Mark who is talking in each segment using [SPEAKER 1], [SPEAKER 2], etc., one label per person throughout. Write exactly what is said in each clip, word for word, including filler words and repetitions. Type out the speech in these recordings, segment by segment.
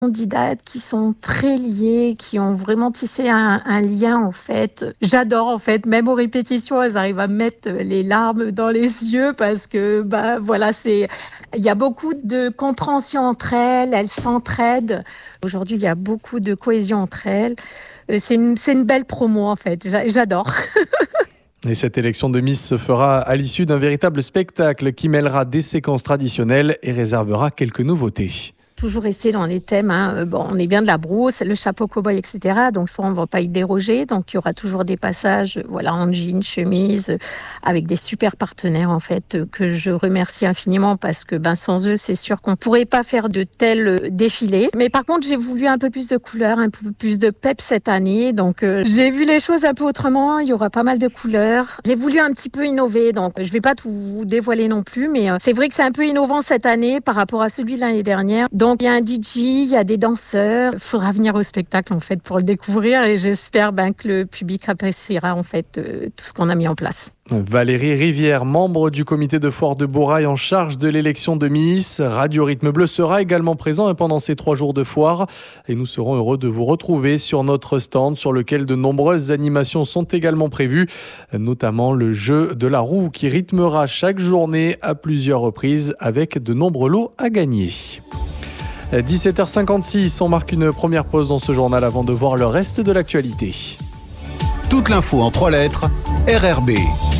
[SPEAKER 1] candidates qui sont très liées, qui ont vraiment tissé un, un lien en fait. J'adore en fait, même aux répétitions, elles arrivent à mettre les larmes dans les yeux parce que bah voilà, c'est il y a beaucoup de compréhension entre elles, elles s'entraident. Aujourd'hui, il y a beaucoup de cohésion entre elles. C'est une, c'est une belle promo en fait, j'adore.
[SPEAKER 2] Et cette élection de Miss se fera à l'issue d'un véritable spectacle qui mêlera des séquences traditionnelles et réservera quelques nouveautés.
[SPEAKER 1] Toujours rester dans les thèmes. Hein. Bon, on est bien de la brousse, le chapeau cow-boy, et cetera. Donc ça, on ne va pas y déroger. Donc il y aura toujours des passages, voilà, en jean, chemise, avec des super partenaires en fait que je remercie infiniment parce que ben sans eux, c'est sûr qu'on pourrait pas faire de tels défilés. Mais par contre, j'ai voulu un peu plus de couleurs, un peu plus de pep cette année. Donc euh, j'ai vu les choses un peu autrement. Il y aura pas mal de couleurs. J'ai voulu un petit peu innover. Donc je vais pas tout vous dévoiler non plus, mais euh, c'est vrai que c'est un peu innovant cette année par rapport à celui de l'année dernière. Donc il y a un D J, il y a des danseurs. Il faudra venir au spectacle en fait pour le découvrir et j'espère ben, que le public appréciera en fait euh, tout ce qu'on a mis en place.
[SPEAKER 2] Valérie Rivière, membre du comité de foire de Borail en charge de l'élection de Miss. Radio Rythme Bleu sera également présent pendant ces trois jours de foire et nous serons heureux de vous retrouver sur notre stand sur lequel de nombreuses animations sont également prévues, notamment le jeu de la roue qui rythmera chaque journée à plusieurs reprises avec de nombreux lots à gagner. dix-sept heures cinquante-six, on marque une première pause dans ce journal avant de voir le reste de l'actualité.
[SPEAKER 3] Toute l'info en trois lettres, R R B.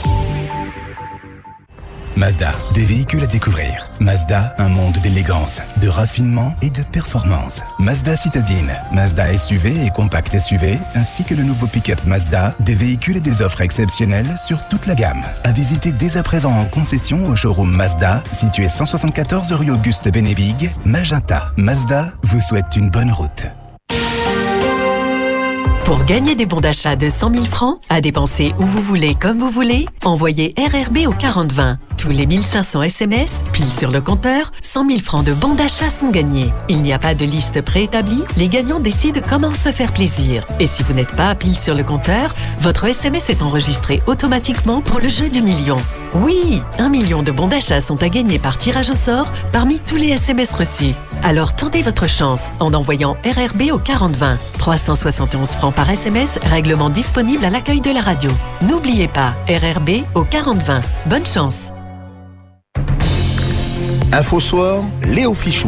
[SPEAKER 3] Mazda, des véhicules à découvrir. Mazda, un monde d'élégance, de raffinement et de performance. Mazda Citadine, Mazda S U V et compact S U V, ainsi que le nouveau pick-up Mazda, des véhicules et des offres exceptionnelles sur toute la gamme. À visiter dès à présent en concession au showroom Mazda, situé cent soixante-quatorze rue Auguste Bénébig, Magenta. Mazda vous souhaite une bonne route.
[SPEAKER 4] Pour gagner des bons d'achat de cent mille francs, à dépenser où vous voulez, comme vous voulez, envoyez R R B au quarante vingt. Tous les mille cinq cents S M S, pile sur le compteur, cent mille francs de bons d'achat sont gagnés. Il n'y a pas de liste préétablie, les gagnants décident comment se faire plaisir. Et si vous n'êtes pas à pile sur le compteur, votre S M S est enregistré automatiquement pour le jeu du million. Oui, un million de bons d'achat sont à gagner par tirage au sort parmi tous les S M S reçus. Alors tentez votre chance en envoyant R R B au quarante vingt. trois cent soixante et onze francs par S M S, règlement disponible à l'accueil de la radio. N'oubliez pas, R R B au quarante vingt. Bonne chance.
[SPEAKER 3] Info Soir, Léo Fichou.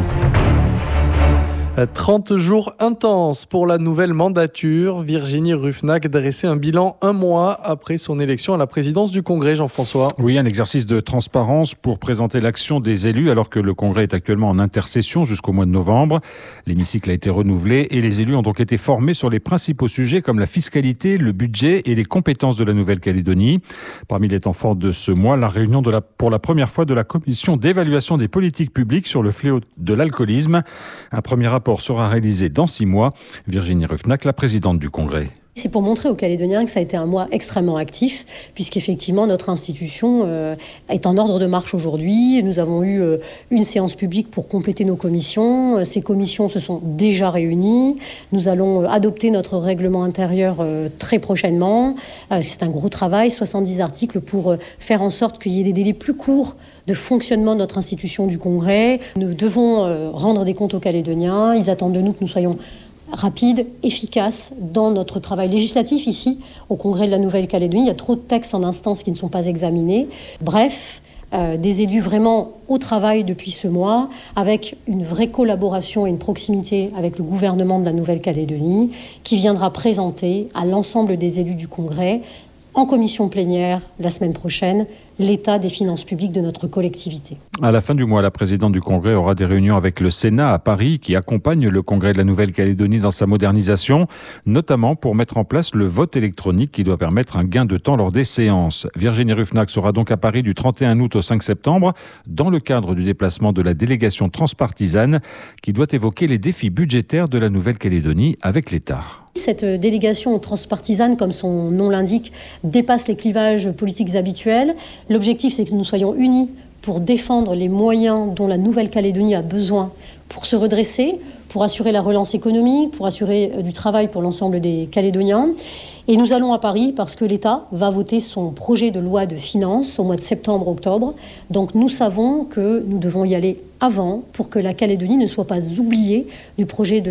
[SPEAKER 2] trente jours intenses pour la nouvelle mandature. Virginie Ruffnac dressait un bilan un mois après son élection à la présidence du Congrès, Jean-François.
[SPEAKER 5] Oui, un exercice de transparence pour présenter l'action des élus alors que le Congrès est actuellement en intercession jusqu'au mois de novembre. L'hémicycle a été renouvelé et les élus ont donc été formés sur les principaux sujets comme la fiscalité, le budget et les compétences de la Nouvelle-Calédonie. Parmi les temps forts de ce mois, la réunion de la, pour la première fois de la commission d'évaluation des politiques publiques sur le fléau de l'alcoolisme. Un premier rapport sera réalisé dans six mois. Virginie Ruffnac, la présidente du Congrès.
[SPEAKER 6] C'est pour montrer aux Calédoniens que ça a été un mois extrêmement actif, puisqu'effectivement notre institution euh, est en ordre de marche aujourd'hui. Nous avons eu euh, une séance publique pour compléter nos commissions. Ces commissions se sont déjà réunies. Nous allons euh, adopter notre règlement intérieur euh, très prochainement. Euh, c'est un gros travail, soixante-dix articles pour euh, faire en sorte qu'il y ait des délais plus courts de fonctionnement de notre institution du Congrès. Nous devons euh, rendre des comptes aux Calédoniens. Ils attendent de nous que nous soyons rapide, efficace dans notre travail législatif ici, au Congrès de la Nouvelle-Calédonie. Il y a trop de textes en instance qui ne sont pas examinés. Bref, euh, des élus vraiment au travail depuis ce mois, avec une vraie collaboration et une proximité avec le gouvernement de la Nouvelle-Calédonie, qui viendra présenter à l'ensemble des élus du Congrès, en commission plénière la semaine prochaine, l'état des finances publiques de notre collectivité.
[SPEAKER 5] À la fin du mois, la présidente du Congrès aura des réunions avec le Sénat à Paris qui accompagne le Congrès de la Nouvelle-Calédonie dans sa modernisation, notamment pour mettre en place le vote électronique qui doit permettre un gain de temps lors des séances. Virginie Ruffnac sera donc à Paris du trente et un août au cinq septembre dans le cadre du déplacement de la délégation transpartisane qui doit évoquer les défis budgétaires de la Nouvelle-Calédonie avec l'État.
[SPEAKER 6] Cette délégation transpartisane, comme son nom l'indique, dépasse les clivages politiques habituels. L'objectif, c'est que nous soyons unis pour défendre les moyens dont la Nouvelle-Calédonie a besoin pour se redresser, pour assurer la relance économique, pour assurer du travail pour l'ensemble des Calédoniens. Et nous allons à Paris parce que l'État va voter son projet de loi de finances au mois de septembre-octobre. Donc nous savons que nous devons y aller avant pour que la Calédonie ne soit pas oubliée du projet de